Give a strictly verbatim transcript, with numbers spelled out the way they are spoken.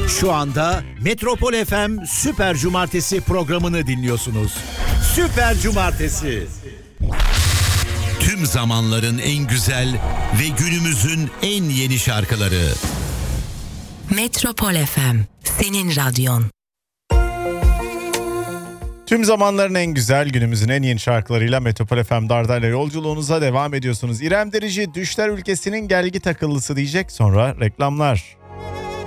Şu anda Metropol F M Süper Cumartesi programını dinliyorsunuz. Süper Cumartesi. Tüm zamanların en güzel ve günümüzün en yeni şarkıları. Metropol F M, senin radyon. Tüm zamanların en güzel, günümüzün en yeni şarkılarıyla Metropol F M Dardayla yolculuğunuza devam ediyorsunuz. İrem Derici, Düşler Ülkesi'nin gelgi takıllısı diyecek, sonra reklamlar.